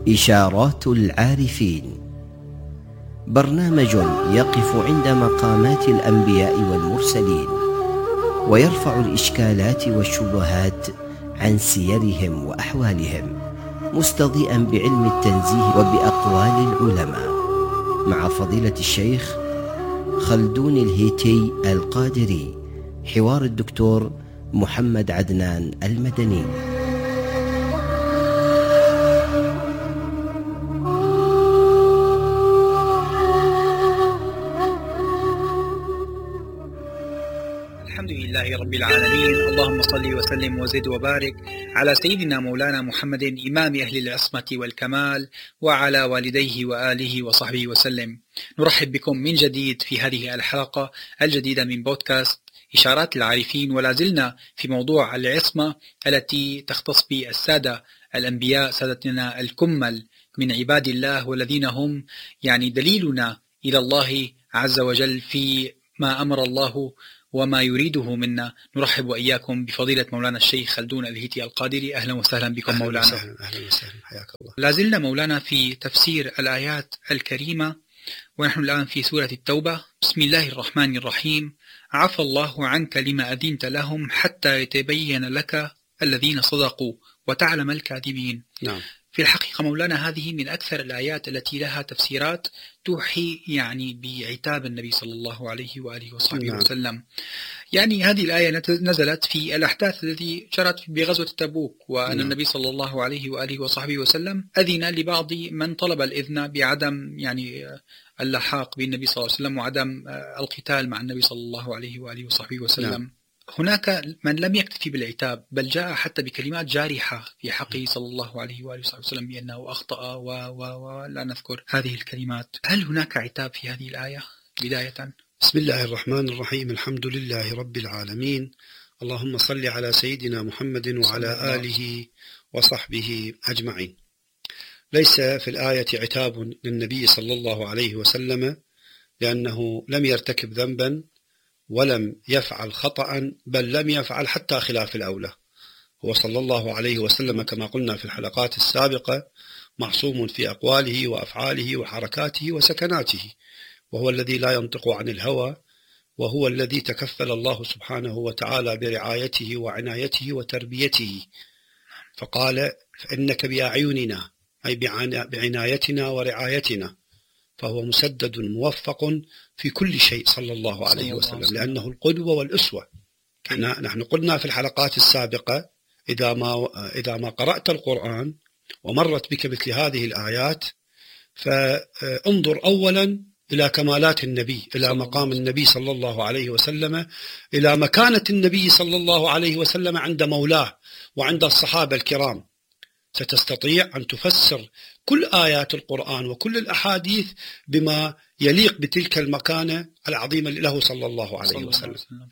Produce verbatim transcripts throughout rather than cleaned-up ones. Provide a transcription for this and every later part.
إشارات العارفين، برنامج يقف عند مقامات الأنبياء والمرسلين ويرفع الإشكالات والشبهات عن سيرهم وأحوالهم، مستضيئا بعلم التنزيه وبأقوال العلماء، مع فضيلة الشيخ خلدون الهيتي القادري. حوار الدكتور محمد عدنان المدني. الحمد لله رب العالمين، اللهم صل وسلم وزد وبارك على سيدنا مولانا محمد إمام أهل العصمة والكمال وعلى والديه وآله وصحبه وسلم. نرحب بكم من جديد في هذه الحلقة الجديدة من بودكاست إشارات العارفين، ولا زلنا في موضوع العصمة التي تختص بالسادة الأنبياء، سادتنا الكمل من عباد الله، والذين هم يعني دليلنا إلى الله عز وجل في ما أمر الله وما يريده منا. نرحب وإياكم بفضيلة مولانا الشيخ خلدون الهيتي القادري. أهلا وسهلا بكم أهلا مولانا. وسهلا. أهلا وسهلا، حياك الله. لازلنا مولانا في تفسير الآيات الكريمة، ونحن الآن في سورة التوبة. بسم الله الرحمن الرحيم. عفى الله عنك لما أذنت لهم حتى يتبين لك الذين صدقوا وتعلم الكاذبين. نعم. في الحقيقة مولانا هذه من أكثر الآيات التي لها تفسيرات توحي يعني بعتاب النبي صلى الله عليه وآله وصحبه نعم. وسلم. يعني هذه الآية نزلت في الأحداث التي جرت بغزوة تبوك، وأن نعم. النبي صلى الله عليه وآله وصحبه وسلم أذن لبعض من طلب الإذن بعدم يعني اللحاق بالنبي صلى الله عليه وسلم وعدم القتال مع النبي صلى الله عليه وآله وصحبه وسلم. نعم. هناك من لم يكتفي بالعتاب، بل جاء حتى بكلمات جارحة في حقه صلى الله عليه وآله وسلم بأنه أخطأ و و ولا نذكر هذه الكلمات. هل هناك عتاب في هذه الآية بداية؟ بسم الله الرحمن الرحيم. الحمد لله رب العالمين، اللهم صل على سيدنا محمد وعلى آله وصحبه أجمعين. ليس في الآية عتاب للنبي صلى الله عليه وسلم، لأنه لم يرتكب ذنبا ولم يفعل خطأ، بل لم يفعل حتى خلاف الأولى. هو صلى الله عليه وسلم كما قلنا في الحلقات السابقة معصوم في أقواله وأفعاله وحركاته وسكناته، وهو الذي لا ينطق عن الهوى، وهو الذي تكفل الله سبحانه وتعالى برعايته وعنايته وتربيته، فقال فإنك بأعيننا، أي بعنايتنا ورعايتنا، فهو مسدد موفق في كل شيء صلى الله عليه وسلم، لأنه القدوة والأسوة. نحن قلنا في الحلقات السابقة إذا ما, إذا ما قرأت القرآن ومرت بك مثل هذه الآيات، فانظر أولا إلى كمالات النبي، إلى مقام النبي صلى الله عليه وسلم، إلى مكانة النبي صلى الله عليه وسلم عند مولاه وعند الصحابة الكرام. ستستطيع أن تفسر كل آيات القرآن وكل الأحاديث بما يليق بتلك المكانة العظيمة له صلى الله عليه وسلم.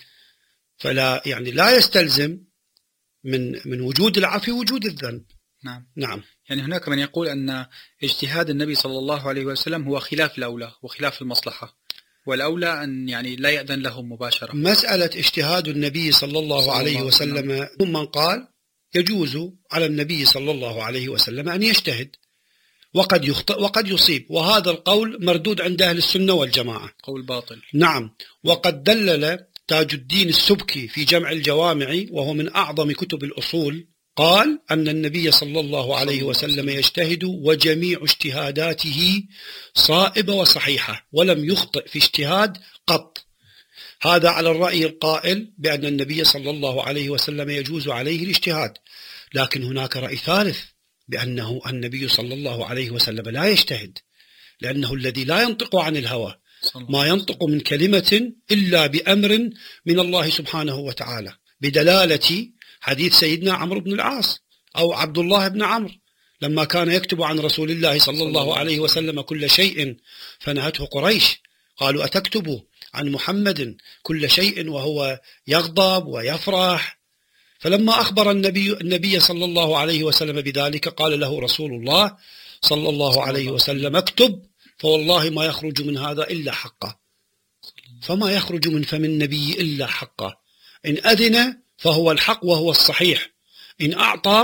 فلا يعني لا يستلزم من من وجود العفو وجود الذنب. نعم. نعم. يعني هناك من يقول أن اجتهاد النبي صلى الله عليه وسلم هو خلاف الأولى وخلاف المصلحة، والأولى أن يعني لا يأذن لهم مباشرة. مسألة اجتهاد النبي صلى الله عليه وسلم، من قال يجوز على النبي صلى الله عليه وسلم أن يجتهد وقد يخطئ وقد يصيب، وهذا القول مردود عند أهل السنة والجماعة، قول باطل. نعم. وقد دلل تاج الدين السبكي في جمع الجوامع، وهو من أعظم كتب الأصول، قال أن النبي صلى الله عليه وسلم يجتهد وجميع اجتهاداته صائبة وصحيحة، ولم يخطئ في اجتهاد قط. هذا على الرأي القائل بأن النبي صلى الله عليه وسلم يجوز عليه الاجتهاد. لكن هناك رأي ثالث بأنه النبي صلى الله عليه وسلم لا يجتهد، لأنه الذي لا ينطق عن الهوى، ما ينطق من كلمة إلا بأمر من الله سبحانه وتعالى، بدلالة حديث سيدنا عمرو بن العاص أو عبد الله بن عمرو لما كان يكتب عن رسول الله صلى الله عليه وسلم كل شيء فنهته قريش، قالوا أتكتب عن محمد كل شيء وهو يغضب ويفرح؟ فلما أخبر النبي, النبي صلى الله عليه وسلم بذلك، قال له رسول الله صلى الله عليه وسلم اكتب، فوالله ما يخرج من هذا إلا حقه. فما يخرج من فم النبي إلا حقه. إن أذن فهو الحق وهو الصحيح، إن أعطى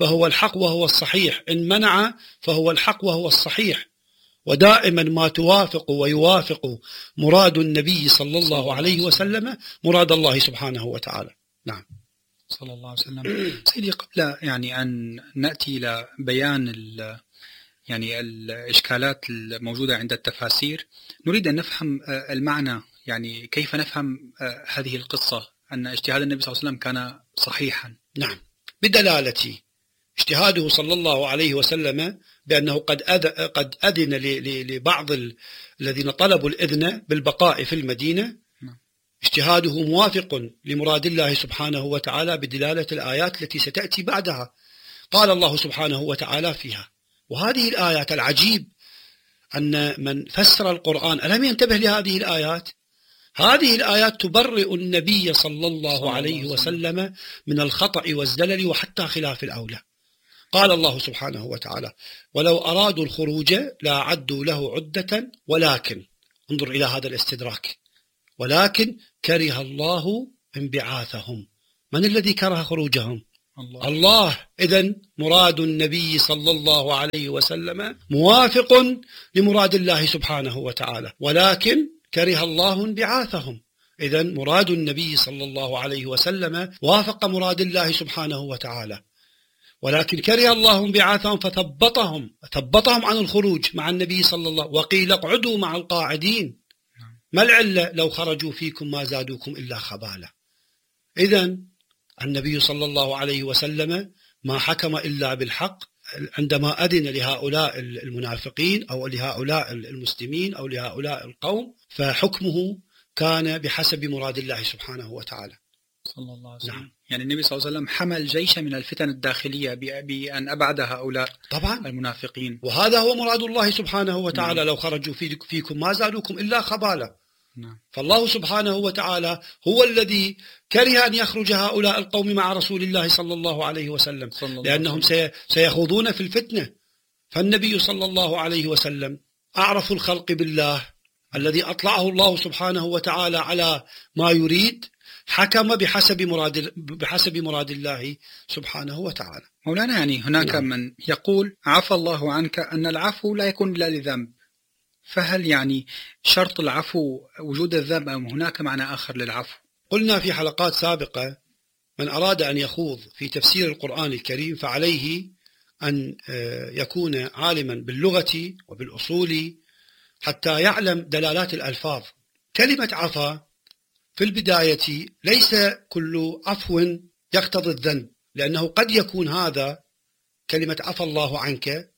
فهو الحق وهو الصحيح، إن منع فهو الحق وهو الصحيح. ودائما ما توافق ويوافق مراد النبي صلى الله عليه وسلم مراد الله سبحانه وتعالى. نعم صلى الله عليه وسلم. سيدي، قبل يعني أن نأتي إلى بيان ال يعني الإشكالات الموجودة عند التفاسير، نريد أن نفهم المعنى، يعني كيف نفهم هذه القصة أن اجتهاد النبي صلى الله عليه وسلم كان صحيحا. نعم، بدلالة اجتهاده صلى الله عليه وسلم بأنه قد قد أذن لبعض الذين طلبوا الإذن بالبقاء في المدينة. اجتهاده موافق لمراد الله سبحانه وتعالى بدلالة الآيات التي ستأتي بعدها. قال الله سبحانه وتعالى فيها، وهذه الآيات العجيب أن من فسر القرآن ألم ينتبه لهذه الآيات؟ هذه الآيات تبرئ النبي صلى الله عليه وسلم من الخطأ والزلل وحتى خلاف الأولى. قال الله سبحانه وتعالى: ولو أرادوا الخروج لا عدوا له عدة ولكن، انظر إلى هذا الاستدراك، ولكن كره الله انبعاثهم. من الذي كره خروجهم؟ الله, الله. إذن مراد النبي صلى الله عليه وسلم موافق لمراد الله سبحانه وتعالى، ولكن كره الله انبعاثهم. إذن مراد النبي صلى الله عليه وسلم وافق مراد الله سبحانه وتعالى، ولكن كره الله انبعاثهم فثبطهم ثبطهم عن الخروج مع النبي صلى الله عليه وسلم. وقيل اقعدوا مع القاعدين، ما العلة؟ لو خرجوا فيكم ما زادوكم إلا خبالا. إذن النبي صلى الله عليه وسلم ما حكم إلا بالحق عندما أذن لهؤلاء المنافقين أو لهؤلاء المسلمين أو لهؤلاء القوم، فحكمه كان بحسب مراد الله سبحانه وتعالى صلى الله عليه وسلم. نعم. يعني النبي صلى الله عليه وسلم حمل جيش من الفتن الداخلية بأن أبعد هؤلاء طبعا المنافقين، وهذا هو مراد الله سبحانه وتعالى. نعم. لو خرجوا فيكم ما زادوكم إلا خبالا. نعم. فالله سبحانه وتعالى هو الذي كره أن يخرج هؤلاء القوم مع رسول الله صلى الله عليه وسلم، لأنهم سيخوضون في الفتنة. فالنبي صلى الله عليه وسلم أعرف الخلق بالله الذي أطلعه الله سبحانه وتعالى على ما يريد، حكم بحسب مراد بحسب مراد الله سبحانه وتعالى. مولانا، يعني هناك نعم. من يقول عفى الله عنك أن العفو لا يكون إلا لذنب، فهل يعني شرط العفو وجود الذنب أم هناك معنى آخر للعفو؟ قلنا في حلقات سابقة من أراد أن يخوض في تفسير القرآن الكريم فعليه أن يكون عالما باللغة وبالأصول حتى يعلم دلالات الألفاظ. كلمة عفا في البداية ليس كل عفو يقتضي الذنب، لأنه قد يكون هذا كلمة عفى الله عنك،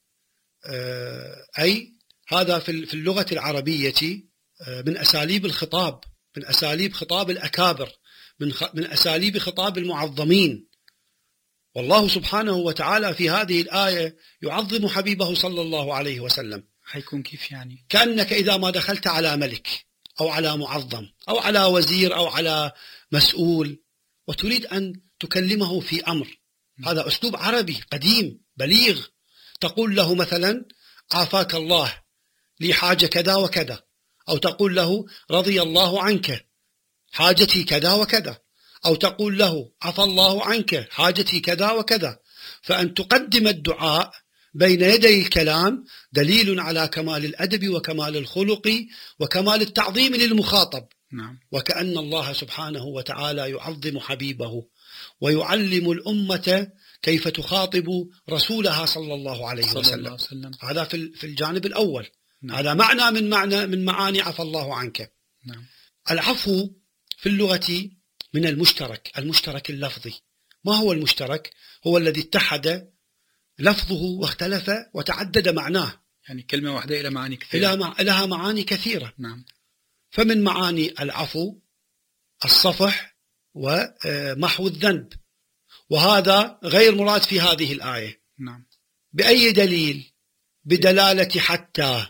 أي هذا في اللغة العربية من أساليب الخطاب، من أساليب خطاب الأكابر، من من أساليب خطاب المعظمين. والله سبحانه وتعالى في هذه الآية يعظم حبيبه صلى الله عليه وسلم. حيكون كيف يعني؟ كأنك إذا ما دخلت على ملك أو على معظم أو على وزير أو على مسؤول وتريد أن تكلمه في أمر، هذا أسلوب عربي قديم بليغ. تقول له مثلا عافاك الله لي حاجة كذا وكذا، أو تقول له رضي الله عنك حاجتي كذا وكذا، أو تقول له عفى الله عنك حاجتي كذا وكذا. فأن تقدم الدعاء بين يدي الكلام دليل على كمال الأدب وكمال الخلق وكمال التعظيم للمخاطب. نعم. وكأن الله سبحانه وتعالى يعظم حبيبه ويعلم الأمة كيف تخاطب رسولها صلى الله عليه صلى وسلم. الله عليه وسلم. هذا في الجانب الأول. نعم. هذا معنى من معنى من معاني عفى الله عنك. نعم. العفو في اللغة من المشترك، المشترك اللفظي. ما هو المشترك؟ هو الذي اتحد لفظه واختلف وتعدد معناه، يعني كلمة واحدة إلى معاني كثيرة، لها معاني كثيرة. نعم. فمن معاني العفو الصفح ومحو الذنب، وهذا غير مراد في هذه الآية. نعم. بأي دليل؟ بدلالة حتى،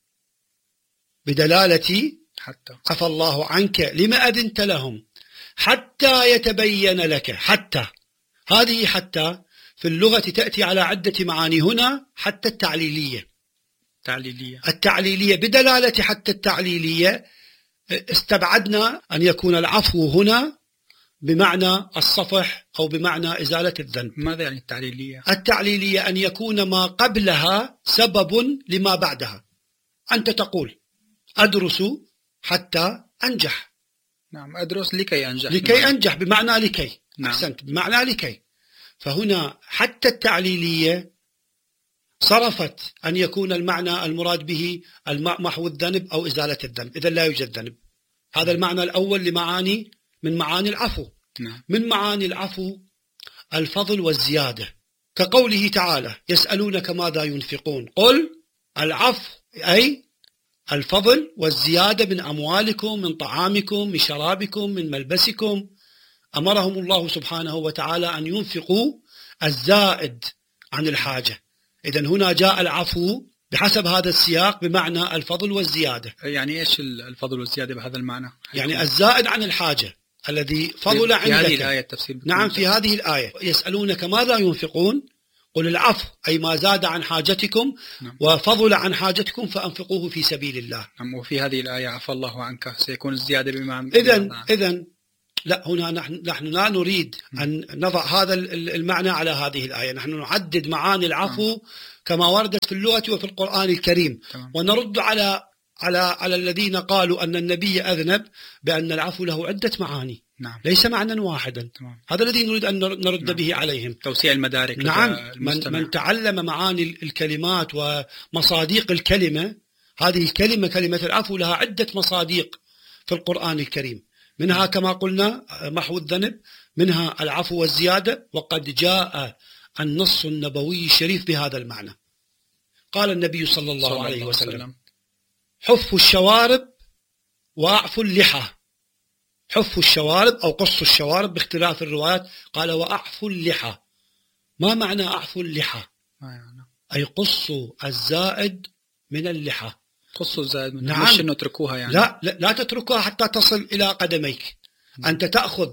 بدلالة حتى عفى الله عنك لما أذنت لهم حتى يتبين لك. حتى هذه حتى في اللغة تأتي على عدة معاني. هنا حتى التعليلية، تعليلية التعليلية بدلالة حتى التعليلية استبعدنا أن يكون العفو هنا بمعنى الصفح أو بمعنى إزالة الذنب. ماذا يعني التعليلية؟ التعليلية أن يكون ما قبلها سبب لما بعدها. أنت تقول أدرس حتى أنجح. نعم، أدرس لكي أنجح. لكي بمعنى. أنجح بمعنى لكي. نعم. أحسنت، بمعنى لكي. فهنا حتى التعليلية صرفت أن يكون المعنى المراد به محو الذنب أو إزالة الذنب، إذا لا يوجد ذنب. هذا المعنى الأول لمعاني من معاني العفو. نعم. من معاني العفو الفضل والزيادة، كقوله تعالى يسألونك ماذا ينفقون قل العفو، أي الفضل والزيادة من أموالكم، من طعامكم، من شرابكم، من ملبسكم. أمرهم الله سبحانه وتعالى أن ينفقوا الزائد عن الحاجة. إذن هنا جاء العفو بحسب هذا السياق بمعنى الفضل والزيادة. يعني إيش الفضل والزيادة بهذا المعنى؟ يعني الزائد عن الحاجة الذي فضل عندك. في هذه الآية التفسير. نعم، في هذه الآية يسألونك ماذا ينفقون قل العفو، أي ما زاد عن حاجتكم. نعم. وفضل عن حاجتكم فأنفقوه في سبيل الله. نعم. وفي هذه الآية عفى الله عنك سيكون الزيادة بمعنى. إذن إذن لا، هنا نحن نحن لا نريد أن نضع هذا المعنى على هذه الآية. نحن نعدد معاني العفو نعم. كما وردت في اللغة وفي القرآن الكريم. تمام. ونرد على على على الذين قالوا أن النبي أذنب بأن العفو له عدة معاني. نعم. ليس معنى واحدا. تمام. هذا الذي نريد أن نرد نعم. به عليهم. توسيع المدارك. نعم. من, من تعلم معاني الكلمات ومصاديق الكلمة، هذه الكلمة كلمة العفو لها عدة مصاديق في القرآن الكريم، منها كما قلنا محو الذنب، منها العفو والزيادة، وقد جاء النص النبوي الشريف بهذا المعنى. قال النبي صلى الله, صلى عليه الله وسلم, وسلم حفوا الشوارب وأعفوا اللحى. حفوا الشوارب أو قصوا الشوارب باختلاف الروايات. قال وأعفوا اللحى. ما معنى أعفوا اللحى؟ أي قصوا الزائد من اللحى. قصوا الزائد من نعم. مش إنه تركوها يعني. لا, لا لا تتركها حتى تصل إلى قدميك. أنت تأخذ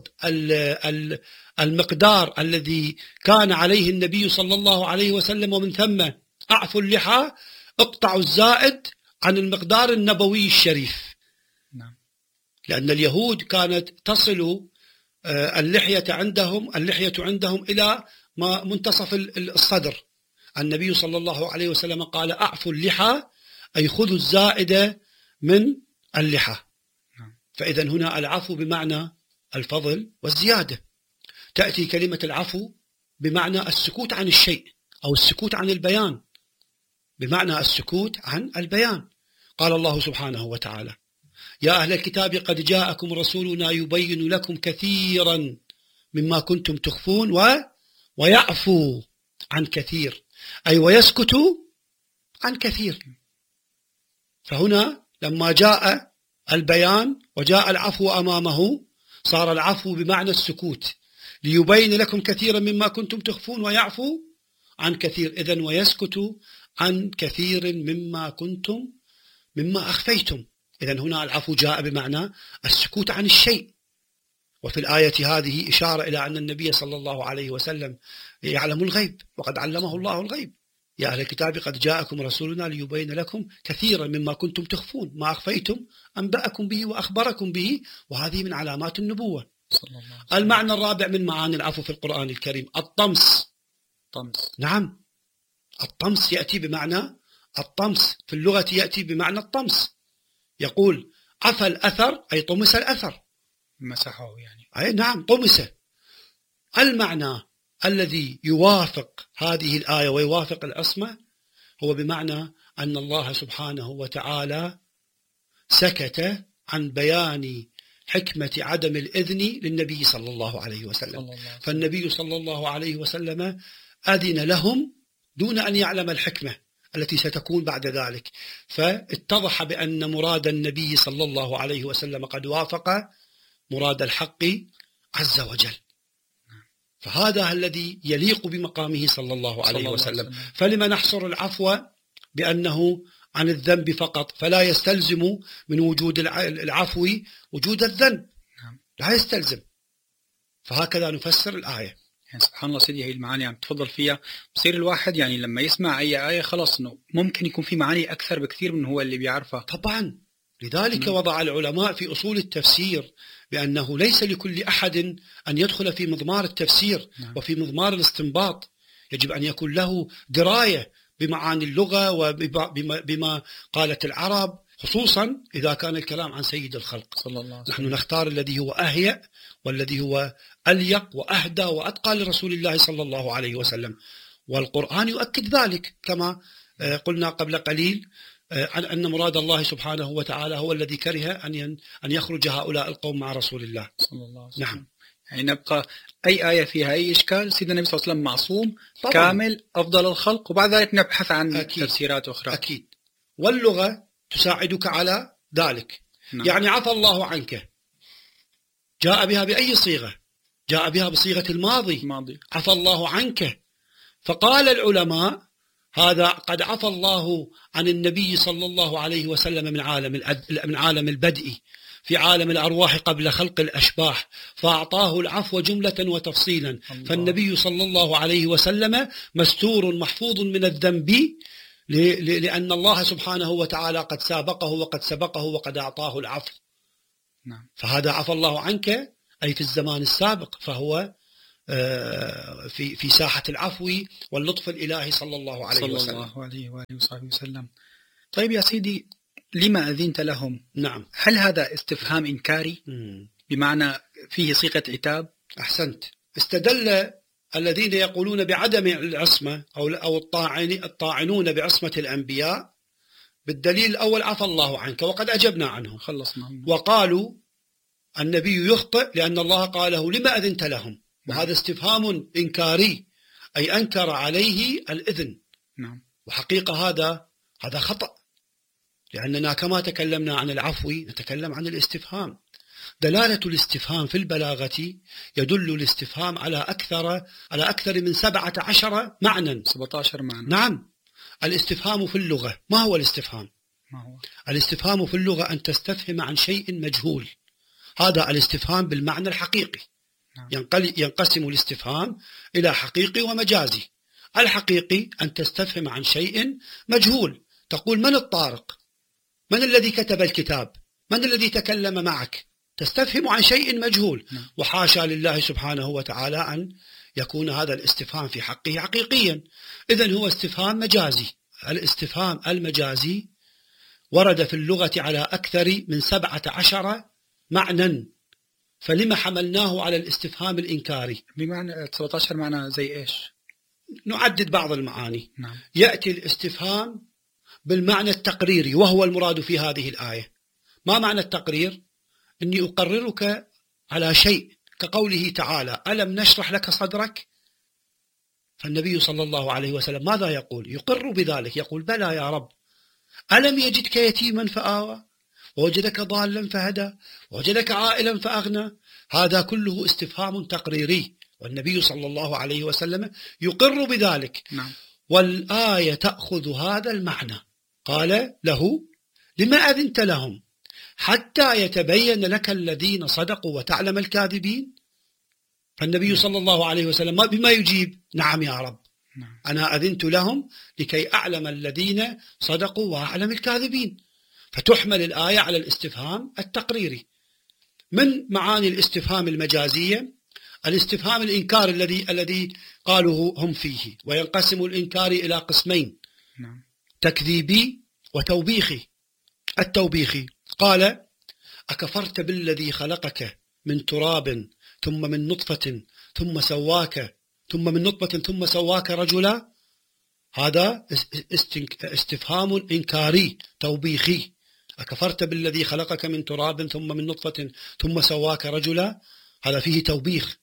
المقدار الذي كان عليه النبي صلى الله عليه وسلم، ومن ثم أعفوا اللحى، اقطعوا الزائد عن المقدار النبوي الشريف. نعم. لأن اليهود كانت تصل اللحية عندهم اللحية عندهم إلى ما منتصف الصدر. النبي صلى الله عليه وسلم قال أعفوا اللحى، أي خذوا الزائدة من اللحى. فإذا هنا العفو بمعنى الفضل والزيادة. تأتي كلمة العفو بمعنى السكوت عن الشيء أو السكوت عن البيان، بمعنى السكوت عن البيان. قال الله سبحانه وتعالى يا أهل الكتاب قد جاءكم رسولنا يبين لكم كثيرا مما كنتم تخفون و... ويعفو عن كثير، أي ويسكت عن كثير. فهنا لما جاء البيان وجاء العفو أمامه صار العفو بمعنى السكوت، ليبين لكم كثيرا مما كنتم تخفون ويعفو عن كثير. إذن ويسكت عن كثير مما كنتم مما أخفيتم. إذن هنا العفو جاء بمعنى السكوت عن الشيء. وفي الآية هذه إشارة إلى أن النبي صلى الله عليه وسلم يعلم الغيب، وقد علمه الله الغيب. يا أهل الكتاب قد جاءكم رسولنا ليبين لكم كثيرا مما كنتم تخفون، ما أخفيتم أنبأكم به وأخبركم به، وهذه من علامات النبوة. المعنى الرابع من معاني العفو في القرآن الكريم الطمس. طمس. نعم، الطمس يأتي بمعنى الطمس، في اللغة يأتي بمعنى الطمس. يقول عفى الأثر، أي طمس الأثر، مسحه يعني. أي نعم، طمس. المعنى الذي يوافق هذه الآية ويوافق العصمة هو بمعنى أن الله سبحانه وتعالى سكت عن بيان حكمة عدم الإذن للنبي صلى الله عليه وسلم. فالنبي صلى الله عليه وسلم أذن لهم دون أن يعلم الحكمة التي ستكون بعد ذلك، فاتضح بأن مراد النبي صلى الله عليه وسلم قد وافق مراد الحق عز وجل. فهذا الذي يليق بمقامه صلى الله عليه وسلم. فلما نحصر العفو بأنه عن الذنب فقط، فلا يستلزم من وجود العفو وجود الذنب، لا يستلزم. فهكذا نفسر الآية. يعني سبحان الله سيدي، هي المعاني عم تفضل فيها بصير الواحد يعني لما يسمع أي آية خلاص إنه ممكن يكون في معاني أكثر بكثير من هو اللي بيعرفها. طبعا لذلك وضع العلماء في أصول التفسير بأنه ليس لكل أحد أن يدخل في مضمار التفسير وفي مضمار الاستنباط، يجب أن يكون له دراية بمعاني اللغة وبما قالت العرب، خصوصا إذا كان الكلام عن سيد الخلق صلى الله عليه وسلم. نحن نختار الذي هو أهيأ والذي هو أليق وأهدى وأتقى لرسول الله صلى الله عليه وسلم، والقرآن يؤكد ذلك كما قلنا قبل قليل عن أن مراد الله سبحانه وتعالى هو الذي كره أن أن يخرج هؤلاء القوم مع رسول الله صلى الله عليه وسلم. نعم، يعني نبقى أي آية فيها أي إشكال سيدنا النبي صلى الله عليه وسلم معصوم طبعا. كامل أفضل الخلق، وبعد ذلك نبحث عن أكيد. تفسيرات أخرى أكيد، واللغة تساعدك على ذلك. نعم. يعني عفى الله عنك جاء بها بأي صيغة؟ جاء بها بصيغة الماضي الماضي. عفى الله عنك، فقال العلماء هذا قد عفى الله عن النبي صلى الله عليه وسلم من عالم من عالم البدء في عالم الأرواح قبل خلق الأشباح، فأعطاه العفو جملة وتفصيلا. الله. فالنبي صلى الله عليه وسلم مستور محفوظ من الذنب لأن الله سبحانه وتعالى قد سابقه وقد سبقه وقد أعطاه العفو. نعم. فهذا عفى الله عنك أي في الزمان السابق، فهو في في ساحة العفو واللطف الإلهي صلى الله عليه وسلم. صلى الله عليه وآله وصحبه وسلم. طيب يا سيدي، لما أذنت لهم؟ نعم. هل هذا استفهام إنكاري مم. بمعنى فيه صيغة عتاب؟ أحسنت. استدل الذين يقولون بعدم العصمة أو أو الطاعن الطاعنون بعصمة الأنبياء بالدليل الأول عفى الله عنك، وقد أجبنا عنه خلصنا. وقالوا النبي يخطئ لأن الله قاله لما أذنت لهم. نعم. وهذا استفهام إنكاري، أي أنكر عليه الإذن. نعم. وحقيقة هذا هذا خطأ، لأننا كما تكلمنا عن العفو نتكلم عن الاستفهام. دلالة الاستفهام في البلاغة يدل الاستفهام على أكثر على أكثر من سبعة عشر معنى. سبعة عشر معنى. نعم. الاستفهام في اللغة، ما هو الاستفهام؟ ما هو؟ الاستفهام في اللغة أن تستفهم عن شيء مجهول، هذا الاستفهام بالمعنى الحقيقي. نعم. ينقسم الاستفهام إلى حقيقي ومجازي. الحقيقي أن تستفهم عن شيء مجهول، تقول من الطارق؟ من الذي كتب الكتاب؟ من الذي تكلم معك؟ تستفهم عن شيء مجهول. نعم. وحاشا لله سبحانه وتعالى أن يكون هذا الاستفهام في حقه حقيقيا، إذن هو استفهام مجازي. الاستفهام المجازي ورد في اللغة على أكثر من سبعة عشر معنى، فلما حملناه على الاستفهام الإنكاري؟ بمعنى سبعة عشر معنى زي إيش؟ نعدد بعض المعاني. نعم. يأتي الاستفهام بالمعنى التقريري وهو المراد في هذه الآية. ما معنى التقرير؟ إني أقررك على شيء، كقوله تعالى ألم نشرح لك صدرك؟ فالنبي صلى الله عليه وسلم ماذا يقول؟ يقر بذلك، يقول بلى يا رب. ألم يجدك يتيما فآوى ووجدك ضالا فهدى ووجدك عائلا فأغنى؟ هذا كله استفهام تقريري، والنبي صلى الله عليه وسلم يقر بذلك. نعم. والآية تأخذ هذا المعنى. قال له لما أذنت لهم حتى يتبين لك الذين صدقوا وتعلم الكاذبين؟ فالنبي صلى الله عليه وسلم بما يجيب؟ نعم يا رب. نعم. أنا أذنت لهم لكي أعلم الذين صدقوا وأعلم الكاذبين. فتحمل الآية على الاستفهام التقريري. من معاني الاستفهام المجازية الاستفهام الإنكار الذي الذي قالوا هم فيه، وينقسم الإنكار إلى قسمين. نعم. تكذيبي وتوبيخي. التوبيخي قال أكفرت بالذي خلقك من تراب ثم من نطفة ثم سواك ثم من نطفة ثم سواك رجلا؟ هذا استفهام إنكاري توبيخي. أكفرت بالذي خلقك من تراب ثم من نطفة ثم سواك رجلا، هذا فيه توبيخ.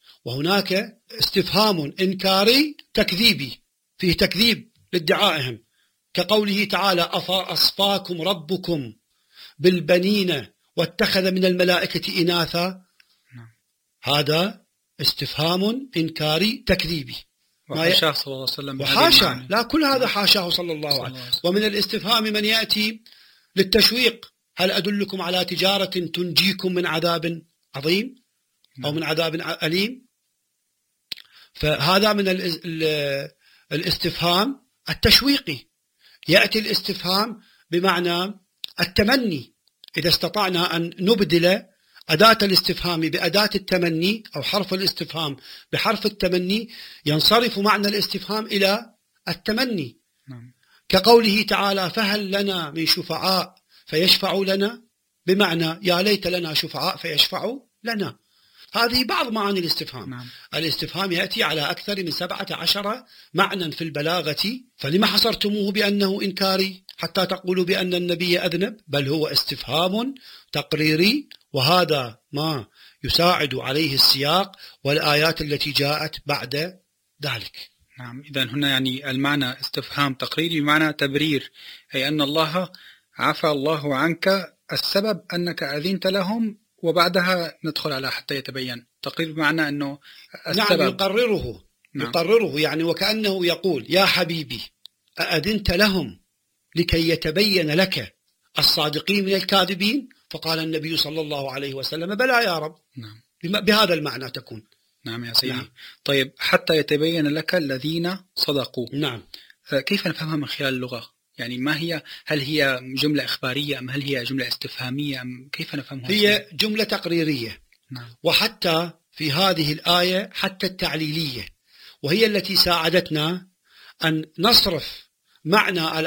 وهناك استفهام إنكاري تكذيبي، فيه تكذيب لادعائهم، كقوله تعالى أفأصفاكم ربكم بالبنين واتخذ من الملائكة إناثا؟ هذا استفهام إنكاري تكذيبي. وحاشاه صلى الله عليه وسلم. وحاشا، لا، كل هذا حاشاه صلى الله عليه وسلم. ومن الاستفهام من يأتي للتشويق، هل أدلكم على تجارة تنجيكم من عذاب عظيم أو من عذاب أليم؟ فهذا من الاستفهام التشويقي. يأتي الاستفهام بمعنى التمني، إذا استطعنا أن نبدل أداة الاستفهام بأداة التمني أو حرف الاستفهام بحرف التمني ينصرف معنى الاستفهام إلى التمني. نعم. كقوله تعالى فهل لنا من شفعاء فيشفعوا لنا، بمعنى يا ليت لنا شفعاء فيشفعوا لنا. هذه بعض معاني الاستفهام. نعم. الاستفهام يأتي على أكثر من سبعة عشر معنى في البلاغة، فلما حصرتموه بأنه إنكاري حتى تقولوا بأن النبي أذنب؟ بل هو استفهام تقريري، وهذا ما يساعد عليه السياق والآيات التي جاءت بعد ذلك. نعم. إذن هنا يعني المعنى استفهام تقريري بمعنى تبرير، أي أن الله عفى الله عنك، السبب أنك أذنت لهم، وبعدها ندخل على حتى يتبين. تقرير بمعنى أنه السبب. نعم، يقرره. نعم. يقرره يعني وكأنه يقول يا حبيبي أأذنت لهم لكي يتبين لك الصادقين من الكاذبين؟ فقال النبي صلى الله عليه وسلم بلى يا رب. نعم. بهذا المعنى تكون. نعم يا سيدي. نعم. طيب حتى يتبين لك الذين صدقوا. نعم. كيف نفهمها من خلال اللغة؟ يعني ما هي، هل هي جملة إخبارية أم هل هي جملة استفهامية أم كيف نفهمها؟ هي جملة تقريرية. نعم. وحتى في هذه الآية حتى التعليلية، وهي التي ساعدتنا أن نصرف معنى